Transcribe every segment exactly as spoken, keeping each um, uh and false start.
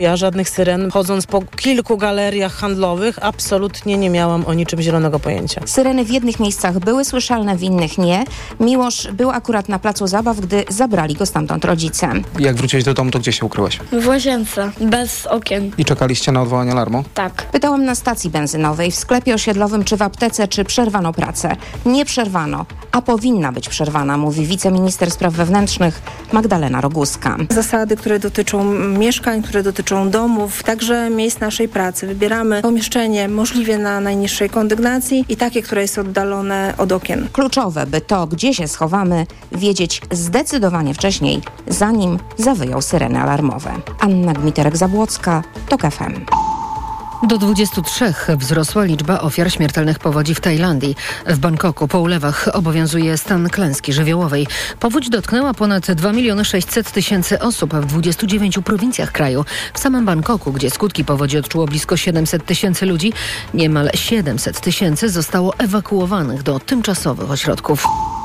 Ja żadnych syren, chodząc po kilku galeriach handlowych, absolutnie nie miałam o niczym zielonego pojęcia. Syreny w jednych miejscach były słyszalne, w innych nie. Miłosz był akurat na placu zabaw, gdy zabrali go stamtąd rodzice. Jak wróciłeś do domu, to gdzie się ukryłeś? W łazience, bez okien. I czekaliście na odwołanie alarmu? Tak. Pytałam na stacji benzynowej, w sklepie osiedlowym czy w aptece, czy przerwano pracę. Nie przerwano, a powinna być przerwana, mówi wiceminister spraw wewnętrznych Magdalena Roguska. Zasady, które dotyczą mieszkań, które dotyczą domów, także miejsc naszej pracy. Wybieramy pomieszczenie możliwie na najniższej kondygnacji i takie, które jest oddalone od okien. Kluczowe, by to, gdzie się schowamy, wiedzieć zdecydowanie wcześniej, zanim zawyją syreny alarmowe. Anna Gmiterek-Zabłocka, TOK F M. Do dwudziestu trzech wzrosła liczba ofiar śmiertelnych powodzi w Tajlandii. W Bangkoku po ulewach obowiązuje stan klęski żywiołowej. Powódź dotknęła ponad dwa miliony sześćset tysięcy osób w dwudziestu dziewięciu prowincjach kraju. W samym Bangkoku, gdzie skutki powodzi odczuło blisko siedemset tysięcy ludzi, niemal siedemset tysięcy zostało ewakuowanych do tymczasowych ośrodków.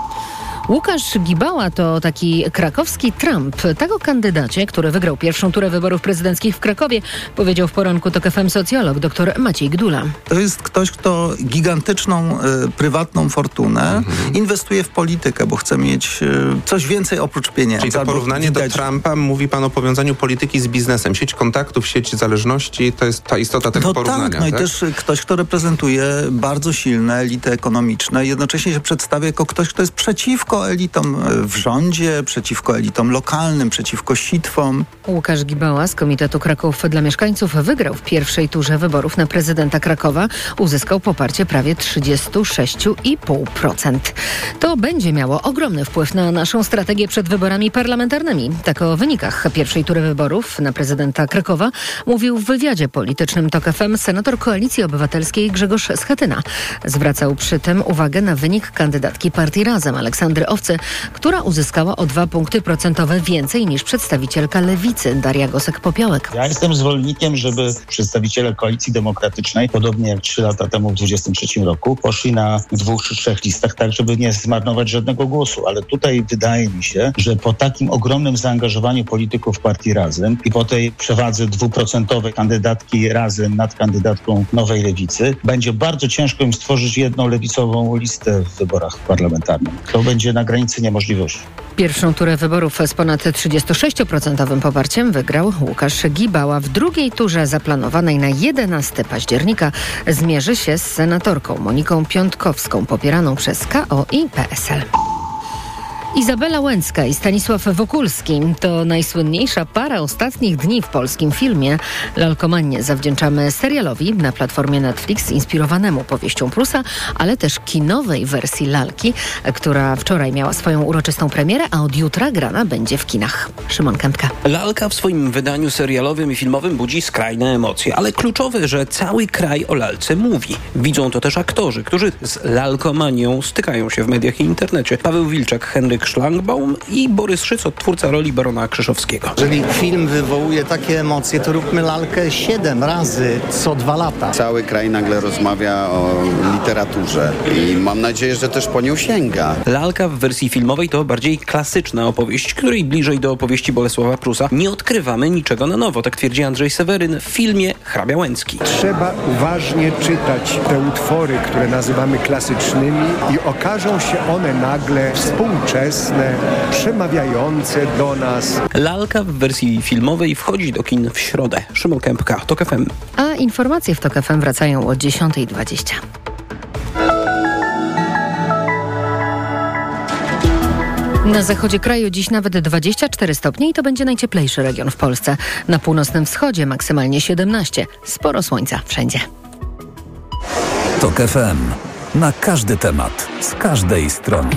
Łukasz Gibała to taki krakowski Trump. Tak o kandydacie, który wygrał pierwszą turę wyborów prezydenckich w Krakowie, powiedział w poranku TOK F M socjolog dr Maciej Gdula. To jest ktoś, kto gigantyczną y, prywatną fortunę mhm. inwestuje w politykę, bo chce mieć y, coś więcej oprócz pieniędzy. Czyli to porównanie widać... do Trumpa, mówi pan o powiązaniu polityki z biznesem. Sieć kontaktów, sieć zależności, to jest ta istota tego no porównania. Tak, no tak? i też ktoś, kto reprezentuje bardzo silne elity ekonomiczne, jednocześnie się przedstawia jako ktoś, kto jest przeciwko elitom w rządzie, przeciwko elitom lokalnym, przeciwko sitwom. Łukasz Gibała z Komitetu Kraków dla Mieszkańców wygrał w pierwszej turze wyborów na prezydenta Krakowa. Uzyskał poparcie prawie trzydzieści sześć i pół procent. To będzie miało ogromny wpływ na naszą strategię przed wyborami parlamentarnymi. Tak o wynikach pierwszej tury wyborów na prezydenta Krakowa mówił w wywiadzie politycznym TOK F M senator Koalicji Obywatelskiej Grzegorz Schetyna. Zwracał przy tym uwagę na wynik kandydatki partii Razem Aleksandry Owcy, która uzyskała o dwa punkty procentowe więcej niż przedstawicielka Lewicy Daria Gosek-Popiołek. Ja jestem zwolennikiem, żeby przedstawiciele Koalicji Demokratycznej, podobnie jak trzy lata temu w dwudziestym trzecim roku, poszli na dwóch czy trzech listach, tak żeby nie zmarnować żadnego głosu. Ale tutaj wydaje mi się, że po takim ogromnym zaangażowaniu polityków partii Razem i po tej przewadze dwuprocentowej kandydatki Razem nad kandydatką Nowej Lewicy, będzie bardzo ciężko im stworzyć jedną lewicową listę w wyborach parlamentarnych. To będzie na granicy niemożliwości. Pierwszą turę wyborów z ponad trzydziestosześcioprocentowym poparciem wygrał Łukasz Gibała. W drugiej turze zaplanowanej na jedenastego października zmierzy się z senatorką Moniką Piątkowską, popieraną przez K O i P S L. Izabela Łęcka i Stanisław Wokulski to najsłynniejsza para ostatnich dni w polskim filmie. Lalkomanię zawdzięczamy serialowi na platformie Netflix inspirowanemu powieścią Prusa, ale też kinowej wersji lalki, która wczoraj miała swoją uroczystą premierę, a od jutra grana będzie w kinach. Szymon Kępka. Lalka w swoim wydaniu serialowym i filmowym budzi skrajne emocje, ale kluczowe, że cały kraj o lalce mówi. Widzą to też aktorzy, którzy z lalkomanią stykają się w mediach i internecie. Paweł Wilczak, Henryk Szlangbaum i Borys Szyc, twórca roli barona Krzyżowskiego. Jeżeli film wywołuje takie emocje, to róbmy lalkę siedem razy co dwa lata. Cały kraj nagle rozmawia o literaturze i mam nadzieję, że też po nią sięga. Lalka w wersji filmowej to bardziej klasyczna opowieść, której bliżej do opowieści Bolesława Prusa nie odkrywamy niczego na nowo, tak twierdzi Andrzej Seweryn w filmie Hrabia Łęcki. Trzeba uważnie czytać te utwory, które nazywamy klasycznymi i okażą się one nagle współczesne, przemawiające do nas. Lalka w wersji filmowej wchodzi do kin w środę. Szymon Kępka, TOK F M. A informacje w TOK F M wracają o dziesiąta dwadzieścia. Na zachodzie kraju dziś nawet dwadzieścia cztery stopnie i to będzie najcieplejszy region w Polsce. Na północnym wschodzie maksymalnie siedemnaście. Sporo słońca wszędzie. TOK F M. Na każdy temat, z każdej strony.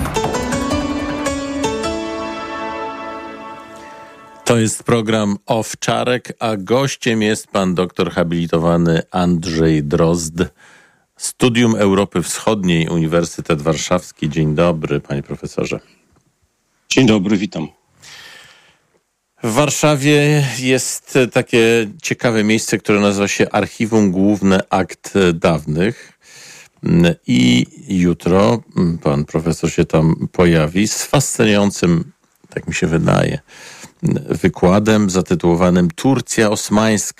To jest program Owczarek, a gościem jest pan doktor habilitowany Andrzej Drozd, Studium Europy Wschodniej, Uniwersytet Warszawski. Dzień dobry, panie profesorze. Dzień dobry, witam. W Warszawie jest takie ciekawe miejsce, które nazywa się Archiwum Główne Akt Dawnych. I jutro pan profesor się tam pojawi z fascynującym, tak mi się wydaje, wykładem zatytułowanym Turcja Osmańska.